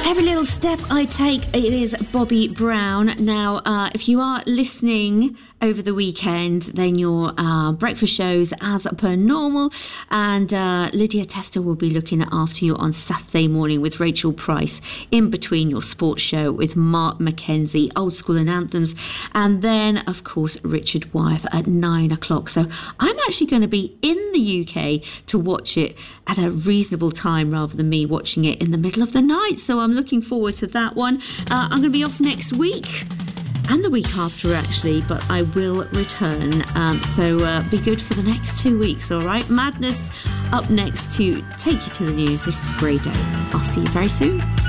Every little step I take, it is Bobby Brown. Now, if you are listening over the weekend, then your breakfast shows as per normal, and Lydia Tester will be looking after you on Saturday morning with Rachel Price, in between your sports show with Mark Mackenzie, Old School and Anthems, and then of course Richard Wyeth at 9 o'clock. So I'm actually going to be in the UK to watch it at a reasonable time rather than me watching it in the middle of the night, so I'm looking forward to that one. I'm going to be off next week and the week after actually, but I will return, so be good for the next 2 weeks. All right, Madness up next to take you to the news. This is Grey Day. I'll see you very soon.